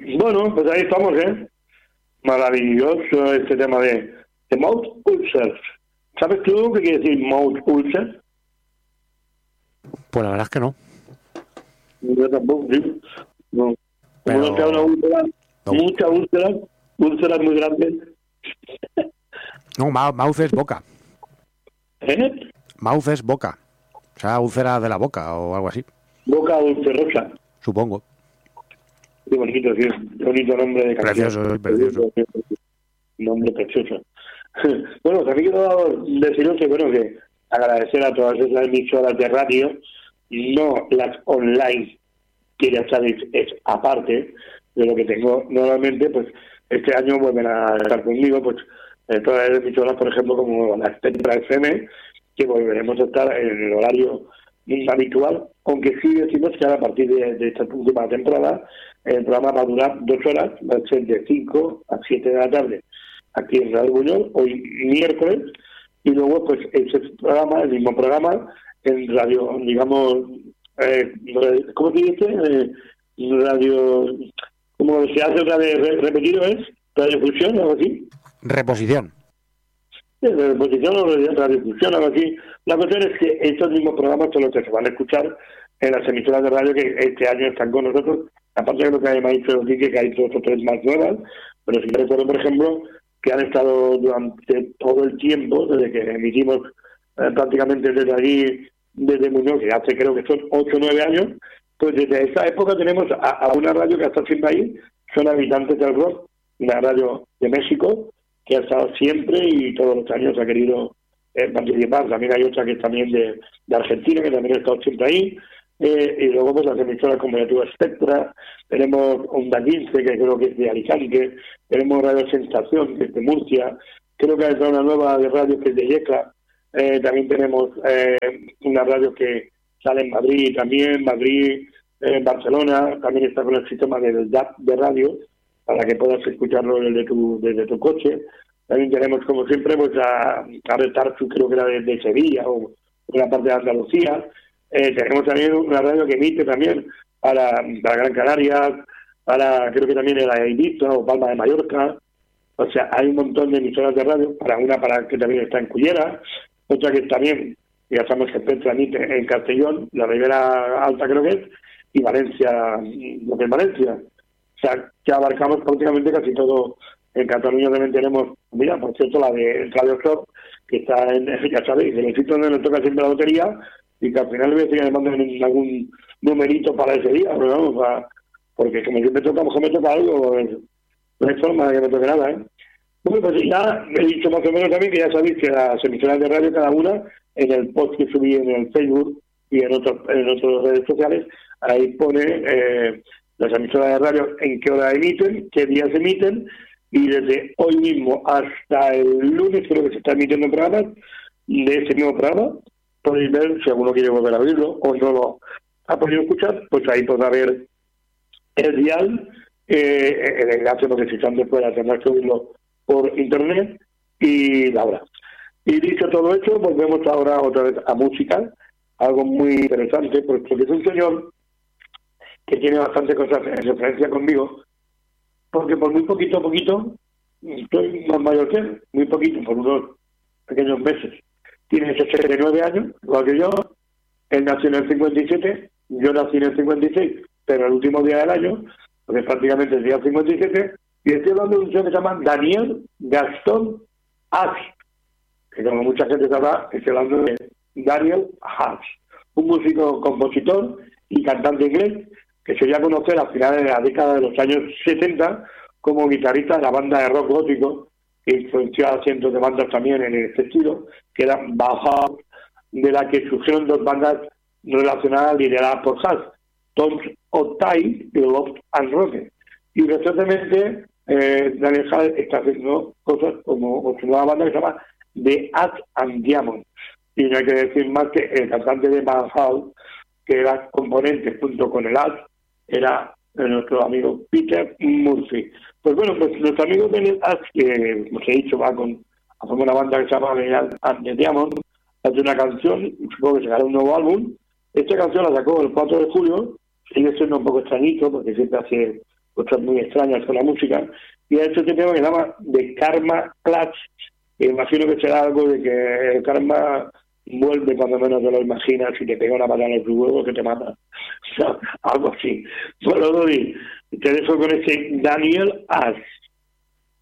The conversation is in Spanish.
Bueno, pues ahí estamos, ¿eh? Maravilloso este tema de mouth ulcers. ¿Sabes tú qué quiere decir mouth ulcer? Pues la verdad es que no. Yo tampoco, sí. No. Pero... Como no te da una úlcera, No. muchas úlceras muy grandes. No, mouth es boca. ¿Eh? Mouth es boca. O sea, úlcera de la boca o algo así. Boca ulcerosa. Supongo. Qué bonito, sí. Qué bonito nombre de canción. Precioso. Nombre precioso. Bueno, también quiero deciros que, bueno, que agradecer a todas esas emisoras de radio, no las online, que ya sabéis, es aparte de lo que tengo normalmente, pues este año vuelven a estar conmigo, pues todas las emisoras, por ejemplo, como la Spectra FM, que volveremos a estar en el horario habitual, aunque sí decimos que ahora a partir de esta última temporada el programa va a durar 2 horas, va a ser de 5 a 7 de la tarde aquí en Radio Buñol, hoy miércoles, y luego pues ese programa, el mismo programa, en radio, digamos, ¿cómo se dice? Radio, como se hace otra vez repetido, ¿es? ¿Radiofusión o algo así? Reposición. Reposición o radiodifusión, algo así. La cuestión es que estos mismos programas son los que se van a escuchar en las emisoras de radio que este año están con nosotros. Aparte de lo que me ha dicho Quique, que hay 2 o 3 más nuevas, pero sí me recuerdo, por ejemplo, que han estado durante todo el tiempo, desde que emitimos prácticamente desde allí, desde Muñoz, que hace creo que son 8 o 9 años, pues desde esa época tenemos a una radio que ha estado siempre ahí, son Habitantes del Rock, una radio de México, que ha estado siempre y todos los años ha querido participar. También hay otra que es también de Argentina, que también ha estado siempre ahí. Y luego pues las emisoras como la tuya Spectra, tenemos Onda 15, que creo que es de Alicante, tenemos Radio Sensación, que es de Murcia, creo que hay una nueva de radio que es de Yecla, también tenemos una radio que sale en Madrid también, Barcelona, también está con el sistema del DAB de radio, para que puedas escucharlo desde tu coche. También tenemos, como siempre, pues a Tartu, creo que era de Sevilla, o una parte de Andalucía. Tenemos también una radio que emite también para Gran Canaria, creo que también era Ibiza o Palma de Mallorca. O sea, hay un montón de emisoras de radio, para que también está en Cullera, otra que también, ya sabemos que Petra emite en Castellón, la Ribera Alta creo que es, y Valencia, lo que es Valencia. O sea, que abarcamos prácticamente casi todo. En Cataluña también tenemos, mira, por cierto, la de Radio Shop, que está en, ya sabéis, en el sitio donde nos toca siempre la lotería, y que al final le voy a decir que me manden algún numerito para ese día, pero vamos, porque como siempre toca, a lo mejor me toca algo, no hay forma de que me toque nada, ¿eh? Bueno, pues ya he dicho más o menos también que ya sabéis que las emisoras de radio, cada una, en el post que subí en el Facebook y en otras redes sociales, ahí pone las emisoras de radio en qué hora emiten, qué días emiten, y desde hoy mismo hasta el lunes creo que se está emitiendo programas de ese mismo programa. Podéis ver, si alguno quiere volver a oírlo o no lo ha podido escuchar, pues ahí podrá ver el dial, el enlace, porque si están después tendrás que oírlo por internet, y la hora. Y dicho todo esto, volvemos ahora otra vez a música, algo muy interesante, porque es un señor que tiene bastante cosas en referencia conmigo, porque por muy poquito, estoy más mayor que él, muy poquito, por unos pequeños meses. Tiene 69 años, igual que yo. Él nació en el 57, yo nací en el 56, pero el último día del año, porque es prácticamente el día 57, y estoy hablando de un señor que se llama Daniel Gastón Haas, que como mucha gente sabrá, estoy hablando de Daniel Haas, un músico, compositor y cantante inglés, que se dio a conocer a finales de la década de los años 70 como guitarrista de la banda de rock gótico, que influenció a cientos de bandas también en este estilo, que era Bauhaus, de la que surgieron 2 bandas relacionadas lideradas por Haas, Toms of Time y Lost and Rocket. Y recientemente Daniel Haas está haciendo cosas como su nueva banda que se llama The Axe and Diamond. Y no hay que decir más que el cantante de Bauhaus, que era componente junto con el Axe, era nuestro amigo Peter Murphy. Pues bueno, pues nuestro amigo Daniel Axe, que como os he dicho, va a formar una banda que se llama The Axe and the Diamond, hace una canción, supongo que sacará un nuevo álbum. Esta canción la sacó el 4 de julio, sigue siendo un poco extrañito, porque siempre hace cosas muy extrañas con la música, y ha hecho este tema que se llama The Karma Clutch, que imagino que será algo de que el karma vuelve cuando menos te lo imaginas y te pega una patada en tu huevo que te mata. O sea, algo así. Bueno, Dori, te dejo con este Daniel Ash.